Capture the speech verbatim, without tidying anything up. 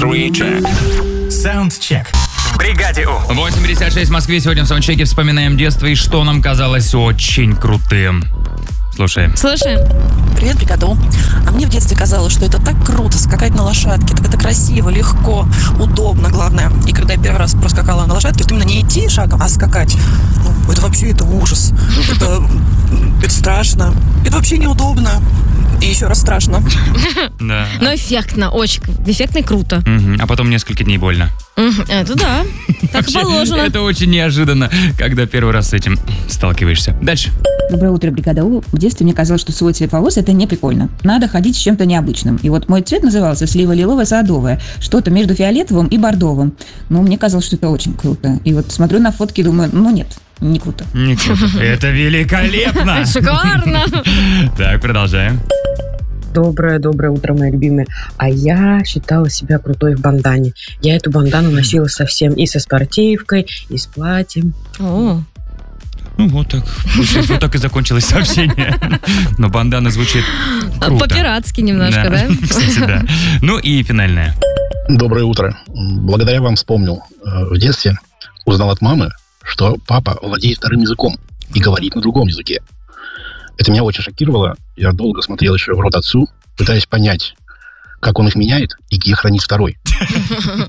Soundcheck. Soundcheck. В бригаде У. восемь пятьдесят шесть в Москве. Сегодня в Soundcheck вспоминаем детство и что нам казалось очень крутым. Слушаем. Слушаем. Привет, бригада У. А мне в детстве казалось, что это так круто скакать на лошадке. Это красиво, легко, удобно, главное. И когда я первый раз проскакала на лошадке, то именно не идти шагом, а скакать. Ну, это вообще это ужас. Это, это страшно. Это вообще неудобно. И еще раз страшно. Да. Но эффектно, очень эффектно и круто. Мгм. А потом несколько дней больно. Мгм. Это да, так и Вообще, положено. это очень неожиданно, когда первый раз с этим сталкиваешься. Дальше. Доброе утро, бригада У. В детстве мне казалось, что свой цвет волос – это не прикольно. Надо ходить с чем-то необычным. И вот мой цвет назывался слива-лиловая-садовая. Что-то между фиолетовым и бордовым. Ну, мне казалось, что это очень круто. И вот смотрю на фотки и думаю, ну нет, не круто. Не круто. Это великолепно. Шикарно. Так, продолжаем. Доброе-доброе утро, мои любимые. А я считала себя крутой в бандане. Я эту бандану носила совсем и со спортивкой, и с платьем. О, Ну вот так. Вот так и закончилось сообщение. Но бандана звучит круто. по-пиратски немножко, да? Кстати, да. Ну и финальная. Доброе утро. Благодаря вам вспомнил. э, В детстве узнал от мамы, что папа владеет вторым языком и говорит на другом языке. Это меня очень шокировало. Я долго смотрел еще в рот отцу, пытаясь понять, как он их меняет и где хранит второй.